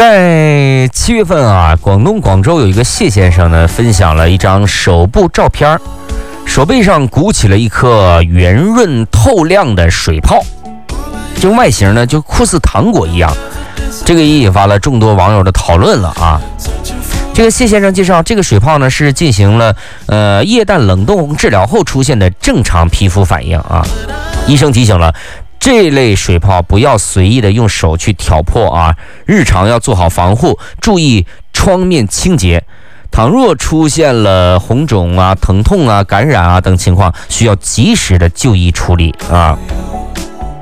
在7月份啊，广东广州有一个谢先生呢，分享了一张手部照片，手背上鼓起了一颗圆润透亮的水泡，这外形呢就酷似糖果一样，这个也引发了众多网友的讨论了啊。这个谢先生介绍，这个水泡呢是进行了液氮冷冻治疗后出现的正常皮肤反应啊。医生提醒了，这类水泡不要随意的用手去挑破啊，日常要做好防护，注意创面清洁。倘若出现了红肿啊、疼痛啊、感染啊等情况，需要及时的就医处理啊。